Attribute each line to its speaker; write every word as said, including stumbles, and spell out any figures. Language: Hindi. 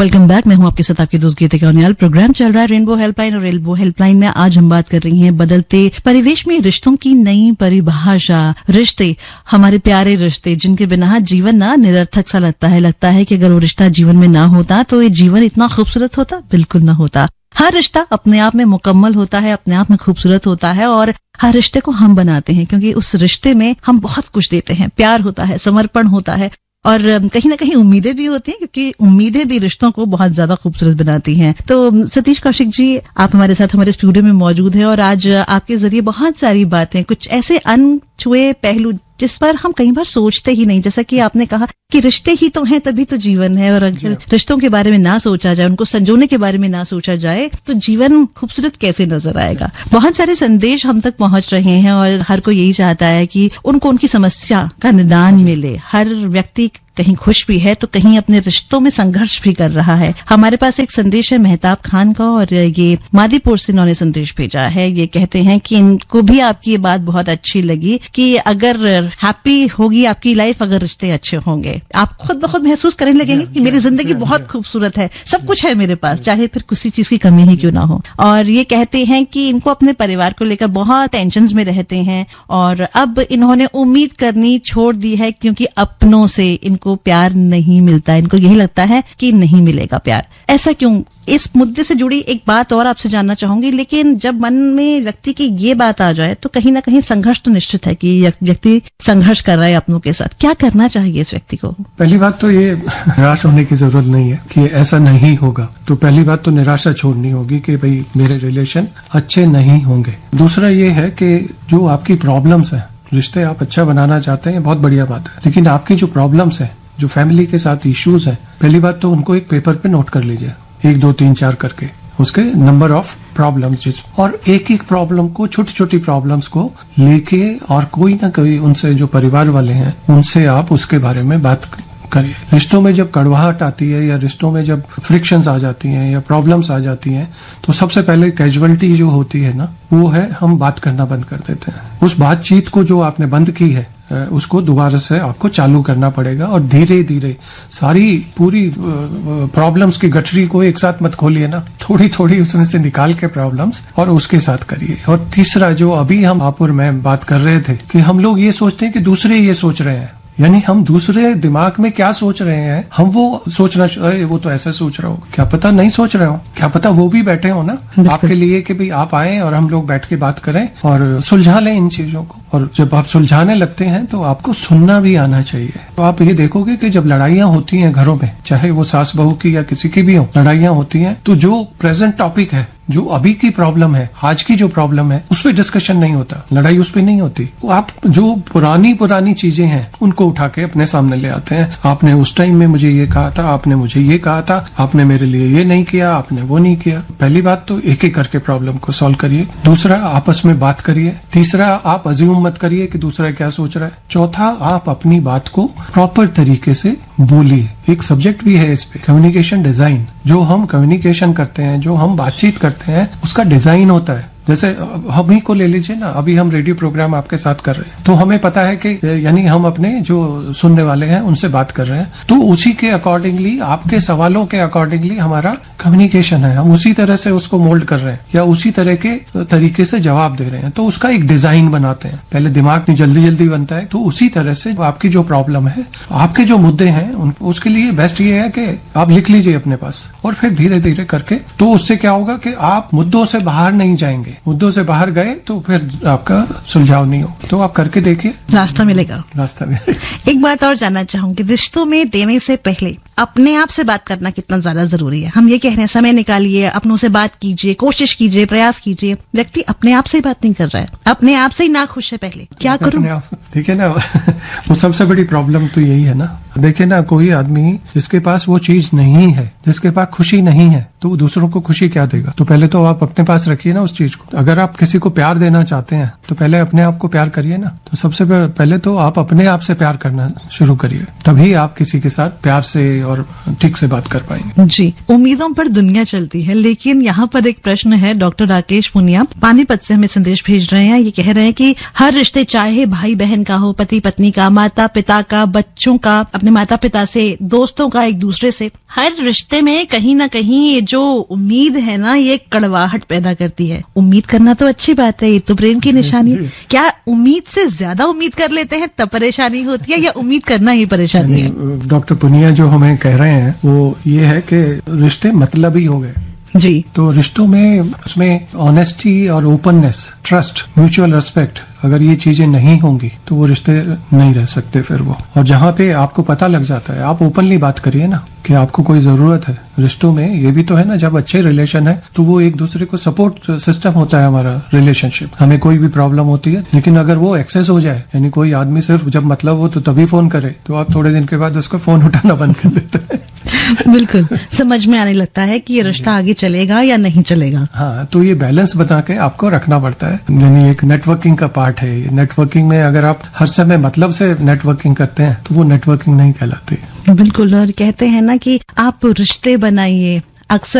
Speaker 1: Welcome back. मैं हूं आपके साथ आपकी दोस्त गीतिका उनियाल। प्रोग्राम चल रहा है रेनबो हेल्पलाइन, और रेनबो हेल्पलाइन में आज हम बात कर रही हैं बदलते परिवेश में रिश्तों की नई परिभाषा। रिश्ते, हमारे प्यारे रिश्ते, जिनके बिना जीवन ना निरर्थक सा लगता है। लगता है कि अगर वो रिश्ता जीवन में ना होता तो ये जीवन इतना खूबसूरत होता? बिल्कुल ना होता। हर रिश्ता अपने आप में मुकम्मल होता है, अपने आप में खूबसूरत होता है, और हर रिश्ते को हम बनाते हैं क्योंकि उस रिश्ते में हम बहुत कुछ देते हैं। प्यार होता है, समर्पण होता है, और कहीं ना कहीं उम्मीदें भी होती हैं, क्योंकि उम्मीदें भी रिश्तों को बहुत ज्यादा खूबसूरत बनाती हैं। तो सतीश कौशिक जी, आप हमारे साथ हमारे स्टूडियो में मौजूद हैं, और आज आपके जरिए बहुत सारी बातें, कुछ ऐसे अनछुए पहलू जिस पर हम कई बार सोचते ही नहीं। जैसा कि आपने कहा कि रिश्ते ही तो हैं, तभी तो जीवन है, और अगर रिश्तों के बारे में ना सोचा जाए, उनको संजोने के बारे में ना सोचा जाए, तो जीवन खूबसूरत कैसे नजर आएगा। बहुत सारे संदेश हम तक पहुंच रहे हैं, और हर कोई यही चाहता है कि उनको उनकी समस्या का निदान मिले। हर व्यक्ति कहीं खुश भी है तो कहीं अपने रिश्तों में संघर्ष भी कर रहा है। हमारे पास एक संदेश है मेहताब खान का, और ये मादीपुर से इन्होंने संदेश भेजा है। ये कहते हैं कि इनको भी आपकी ये बात बहुत अच्छी लगी कि अगर हैप्पी होगी आपकी लाइफ अगर रिश्ते अच्छे होंगे। आप खुद ब खुद महसूस करने लगेंगे कि मेरी जिंदगी बहुत खूबसूरत है, सब कुछ है मेरे पास, चाहे फिर किसी चीज की कमी ही क्यों ना हो। और ये कहते हैं कि इनको अपने परिवार को लेकर बहुत टेंशन में रहते हैं, और अब इन्होंने उम्मीद करनी छोड़ दी है क्योंकि अपनों से इनको प्यार नहीं मिलता। इनको यही लगता है कि नहीं मिलेगा प्यार। ऐसा क्यों? इस मुद्दे से जुड़ी एक बात और आपसे जानना चाहूंगी। लेकिन जब मन में व्यक्ति की ये बात आ जाए तो कहीं ना कहीं संघर्ष तो निश्चित है कि व्यक्ति संघर्ष कर रहा है अपनों के साथ। क्या करना चाहिए इस व्यक्ति को?
Speaker 2: पहली बात तो ये निराश होने की जरूरत नहीं है कि ऐसा नहीं होगा। तो पहली बात तो निराशा छोड़नी होगी कि भाई मेरे रिलेशन अच्छे नहीं होंगे। दूसरा ये है कि जो आपकी प्रॉब्लम्स है, रिश्ते आप अच्छा बनाना चाहते हैं, बहुत बढ़िया बात है, लेकिन आपकी जो प्रॉब्लम्स है, जो फैमिली के साथ इश्यूज है, पहली बात तो उनको एक पेपर पे नोट कर लीजिए, एक दो तीन चार करके, उसके नंबर ऑफ प्रॉब्लम्स, और एक एक प्रॉब्लम को, छोटी छोटी प्रॉब्लम्स को लेके, और कोई ना कोई उनसे जो परिवार वाले हैं उनसे आप उसके बारे में बात करिए। रिश्तों में जब कड़वाहट आती है, या रिश्तों में जब फ्रिक्शंस आ जाती हैं, या प्रॉब्लम्स आ जाती हैं, तो सबसे पहले कैजुअलिटी जो होती है ना, वो है हम बात करना बंद कर देते हैं। उस बातचीत को जो आपने बंद की है उसको दोबारा से आपको चालू करना पड़ेगा, और धीरे धीरे सारी पूरी प्रॉब्लम्स की गठरी को एक साथ मत खोलिए ना, थोड़ी थोड़ी उसमें से निकाल के प्रॉब्लम्स और उसके साथ करिए। और तीसरा जो अभी हम आप और मैं बात कर रहे थे कि हम लोग ये सोचते हैं कि दूसरे ये सोच रहे हैं, यानी हम दूसरे दिमाग में क्या सोच रहे हैं, हम वो सोचना, अरे वो तो ऐसा सोच रहा हो, क्या पता नहीं सोच रहे हो, क्या पता वो भी बैठे हो ना आपके लिए कि भाई आप आए और हम लोग बैठ के बात करें और सुलझा लें इन चीजों को। और जब आप सुलझाने लगते हैं तो आपको सुनना भी आना चाहिए। तो आप ये देखोगे कि जब लड़ाइयां होती हैं घरों में, चाहे वो सास बहू की या किसी की भी हो, लड़ाइयां होती हैं, तो जो प्रेजेंट टॉपिक है, जो अभी की प्रॉब्लम है, आज की जो प्रॉब्लम है, उस पर डिस्कशन नहीं होता, लड़ाई उस पर नहीं होती। तो आप जो पुरानी पुरानी चीजें हैं उनको उठा के अपने सामने ले आते हैं। आपने उस टाइम में मुझे ये कहा था, आपने मुझे ये कहा था, आपने मेरे लिए ये नहीं किया, आपने वो नहीं किया। पहली बात तो एक एक करके प्रॉब्लम को सॉल्व करिए। दूसरा, आपस में बात करिए। तीसरा, आप अज्यूम मत करिए कि दूसरा क्या सोच रहा है। चौथा, आप अपनी बात को प्रॉपर तरीके से बोलिए। एक सब्जेक्ट भी है इस पे, कम्युनिकेशन डिजाइन। जो हम कम्युनिकेशन करते हैं, जो हम बातचीत करते हैं, उसका डिजाइन होता है। जैसे हम ही को ले लीजिए ना, अभी हम रेडियो प्रोग्राम आपके साथ कर रहे हैं, तो हमें पता है कि यानी हम अपने जो सुनने वाले हैं उनसे बात कर रहे हैं, तो उसी के अकॉर्डिंगली, आपके सवालों के अकॉर्डिंगली हमारा कम्युनिकेशन है। हम उसी तरह से उसको मोल्ड कर रहे हैं, या उसी तरह के तरीके से जवाब दे रहे हैं, तो उसका एक डिजाइन बनाते हैं। पहले दिमाग नहीं जल्दी जल्दी बनता है, तो उसी तरह से आपकी जो प्रॉब्लम है, आपके जो मुद्दे हैं, उसके लिए बेस्ट ये है कि आप लिख लीजिए अपने पास, और फिर धीरे धीरे करके, तो उससे क्या होगा कि आप मुद्दों से बाहर नहीं जाएंगे। मुद्दों से बाहर गए तो फिर आपका सुलझाव नहीं हो। तो आप करके देखिए, रास्ता मिलेगा, रास्ता मिलेगा।
Speaker 1: एक बात और जानना चाहूंगी, रिश्तों में देने से पहले अपने आप से बात करना कितना ज्यादा जरूरी है? हम ये कह रहे हैं समय निकालिए, अपनों से बात कीजिए, कोशिश कीजिए, प्रयास कीजिए। व्यक्ति अपने आप से ही बात नहीं कर रहा है, अपने आप से ही ना खुश है, पहले क्या करूं?
Speaker 2: देखिए ना, वो सबसे बड़ी प्रॉब्लम तो यही है ना। देखिए ना, कोई आदमी जिसके पास वो चीज नहीं है, जिसके पास खुशी नहीं है, तो वो दूसरों को खुशी क्या देगा? तो पहले तो आप अपने पास रखिए ना उस चीज को। अगर आप किसी को प्यार देना चाहते हैं तो पहले अपने आप को प्यार करिए ना। तो सबसे पहले तो आप अपने आप से प्यार करना शुरू करिए, तभी आप किसी के साथ प्यार से और ठीक से बात कर पाएंगे।
Speaker 1: जी, उम्मीदों पर दुनिया चलती है, लेकिन यहाँ पर एक प्रश्न है। डॉक्टर राकेश पुनिया पानीपत से हमें संदेश भेज रहे हैं। ये कह रहे हैं कि हर रिश्ते, चाहे भाई बहन का हो, पति पत्नी का, माता पिता का, बच्चों का, अपने माता पिता से, दोस्तों का, एक दूसरे से, हर रिश्ते में कहीं ना कहीं ये जो उम्मीद है ना, ये कड़वाहट पैदा करती है। उम्मीद करना तो अच्छी बात है, ये तो प्रेम की निशानी। क्या उम्मीद से ज्यादा उम्मीद कर लेते हैं तब परेशानी होती है, या उम्मीद करना ही परेशानी है?
Speaker 2: डॉक्टर पुनिया जो हमें कह रहे हैं वो ये है कि रिश्ते मतलबी हो गए
Speaker 1: जी।
Speaker 2: तो रिश्तों में उसमें ऑनेस्टी और ओपननेस, ट्रस्ट, म्यूचुअल रिस्पेक्ट, अगर ये चीजें नहीं होंगी तो वो रिश्ते नहीं रह सकते फिर वो। और जहाँ पे आपको पता लग जाता है, आप ओपनली बात करिए ना कि आपको कोई जरूरत है रिश्तों में। ये भी तो है ना, जब अच्छे रिलेशन है तो वो एक दूसरे को सपोर्ट सिस्टम होता है हमारा रिलेशनशिप। हमें कोई भी प्रॉब्लम होती है, लेकिन अगर वो एक्सेस हो जाए, यानी कोई आदमी सिर्फ जब मतलब हो तो तभी फोन करे, तो आप थोड़े दिन के बाद उसको फोन उठाना बंद कर देते हैं।
Speaker 1: बिल्कुल, समझ में आने लगता है कि ये रिश्ता आगे चलेगा या नहीं चलेगा।
Speaker 2: हाँ, तो ये बैलेंस बना के आपको रखना पड़ता है, यानी एक नेटवर्किंग का पार्ट है। नेटवर्किंग में अगर आप हर समय मतलब से नेटवर्किंग करते हैं तो वो नेटवर्किंग नहीं कहलाती।
Speaker 1: बिल्कुल, और कहते हैं ना कि आप रिश्ते बनाइए। अक्सर